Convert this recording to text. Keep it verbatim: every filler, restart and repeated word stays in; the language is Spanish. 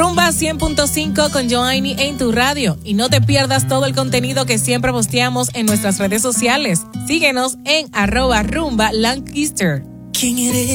Rumba cien punto cinco con Joanny en tu radio. Y no te pierdas todo el contenido que siempre posteamos en nuestras redes sociales. Síguenos en arroba rumba Lancaster. ¿Quién eres?